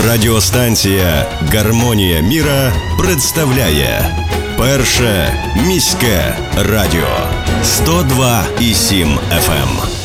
Радіостанція «Гармонія міра» представляє Перше міське радіо 102,7 FM.